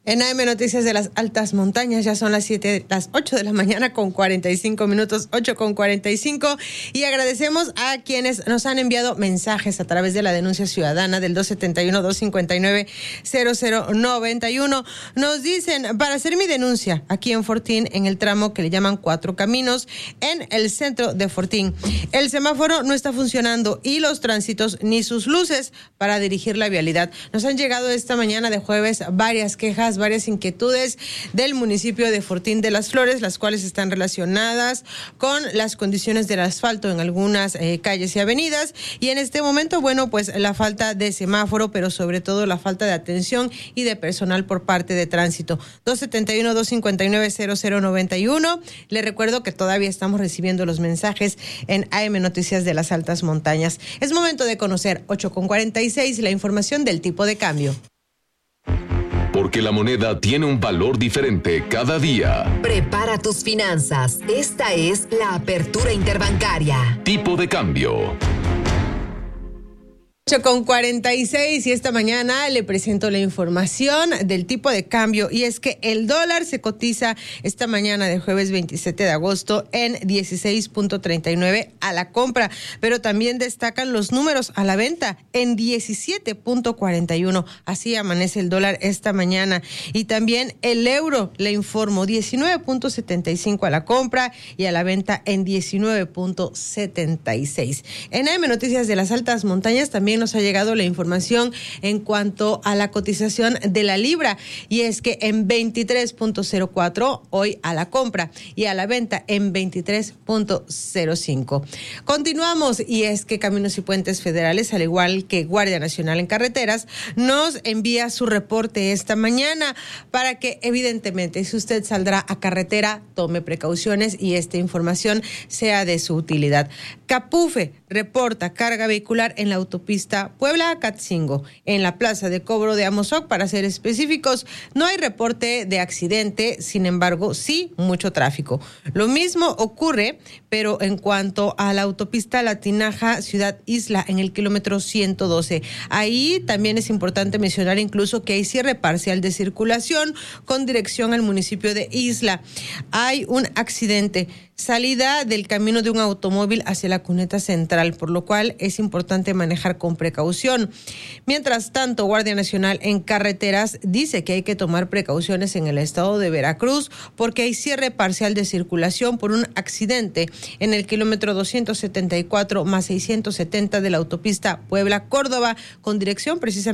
En AM Noticias de las Altas Montañas ya son las 8 de la mañana con 45 minutos, 8:45, y agradecemos a quienes nos han enviado mensajes a través de la denuncia ciudadana del 271-259-0091. Nos dicen, para hacer mi denuncia aquí en Fortín, en el tramo que le llaman Cuatro Caminos, en el centro de Fortín, el semáforo no está funcionando y los tránsitos ni sus luces para dirigir la vialidad. Nos han llegado esta mañana de jueves varias quejas, varias inquietudes del municipio de Fortín de las Flores, las cuales están relacionadas con las condiciones del asfalto en algunas calles y avenidas, y en este momento, bueno, pues la falta de semáforo, pero sobre todo la falta de atención y de personal por parte de tránsito. 271-259-0091. Le recuerdo que todavía estamos recibiendo los mensajes en AM Noticias de las Altas Montañas. Es momento de conocer, 8:46, la información del tipo de cambio. Porque la moneda tiene un valor diferente cada día. Prepara tus finanzas. Esta es la apertura interbancaria. Tipo de cambio. 8:46, y esta mañana le presento la información del tipo de cambio, y es que el dólar se cotiza esta mañana de jueves 27 de agosto en 16.39 a la compra, pero también destacan los números a la venta en 17.41. Así amanece el dólar esta mañana. Y también el euro, le informo, 19.75 a la compra y a la venta en 19.76. En AM Noticias de las Altas Montañas también nos ha llegado la información en cuanto a la cotización de la libra, y es que en 23.04 hoy a la compra y a la venta en 23.05. Continuamos, y es que Caminos y Puentes Federales, al igual que Guardia Nacional en Carreteras, nos envía su reporte esta mañana para que, evidentemente, si usted saldrá a carretera, tome precauciones y esta información sea de su utilidad. Capufe reporta carga vehicular en la autopista Puebla-Catzingo, en la plaza de cobro de Amozoc, para ser específicos. No hay reporte de accidente, sin embargo, sí mucho tráfico. Lo mismo ocurre, pero en cuanto a la autopista La Tinaja Ciudad Isla, en el kilómetro 112. Ahí también es importante mencionar incluso que hay cierre parcial de circulación con dirección al municipio de Isla. Hay un accidente, salida del camino de un automóvil hacia la cuneta central, por lo cual es importante manejar con precaución. Mientras tanto, Guardia Nacional en Carreteras dice que hay que tomar precauciones en el estado de Veracruz porque hay cierre parcial de circulación por un accidente en el kilómetro 274 más 670 de la autopista Puebla-Córdoba, con dirección precisamente